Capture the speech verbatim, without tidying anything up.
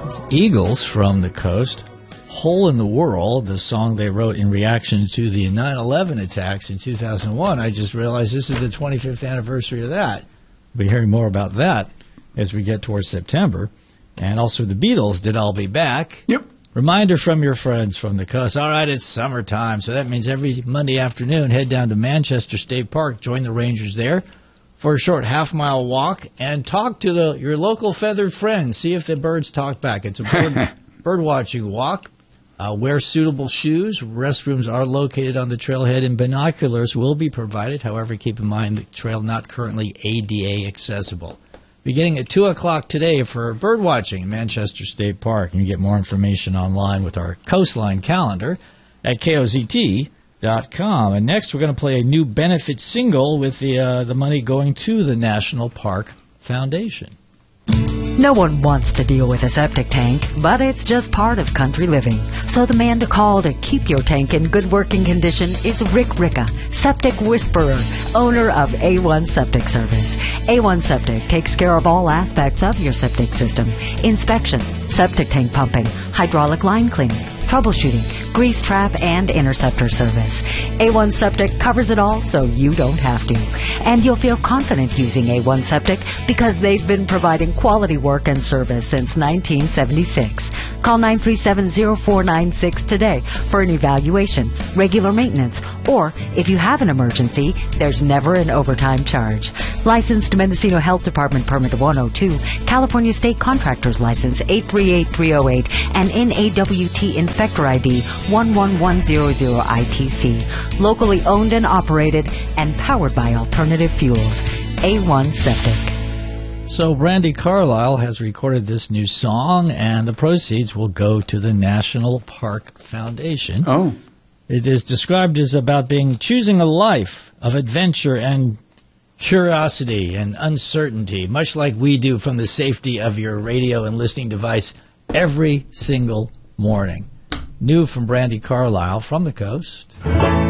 Eagles from the coast. Hole in the World, the song they wrote in reaction to the nine eleven attacks in two thousand one. I just realized this is the twenty-fifth anniversary of that. We'll be hearing more about that as we get towards September. And also the Beatles, Did I'll Be Back. Yep. Reminder from your friends from the coast. All right, it's summertime, so that means every Monday afternoon, head down to Manchester State Park, join the Rangers there for a short half-mile walk, and talk to the your local feathered friends. See if the birds talk back. It's a bird, bird-watching walk. Uh, wear suitable shoes. Restrooms are located on the trailhead, and binoculars will be provided. However, keep in mind the trail not currently A D A accessible. Beginning at two o'clock today for bird watching in Manchester State Park. And you get more information online with our Coastline calendar at K O Z T dot com. And next we're going to play a new benefit single with the uh, the money going to the National Park Foundation. No one wants to deal with a septic tank, but it's just part of country living. So the man to call to keep your tank in good working condition is Rick Ricca, Septic Whisperer, owner of A one Septic Service. A one Septic takes care of all aspects of your septic system: inspection, septic tank pumping, hydraulic line cleaning, troubleshooting, grease trap, and interceptor service. A one Septic covers it all, so you don't have to. And you'll feel confident using A one Septic because they've been providing quality work and service since nineteen seventy-six. Call nine three seven, zero four nine six today for an evaluation, regular maintenance, or if you have an emergency, there's never an overtime charge. Licensed Mendocino Health Department Permit one oh two, California State Contractor's License eight three eight three oh eight, and N A W T Inspector I D one one one zero zero I T C. Locally owned and operated and powered by alternative fuels. A one Septic. So Brandi Carlile has recorded this new song, and the proceeds will go to the National Park Foundation. Oh. It is described as about being choosing a life of adventure and curiosity and uncertainty, much like we do from the safety of your radio and listening device every single morning. New from Brandi Carlile from the coast.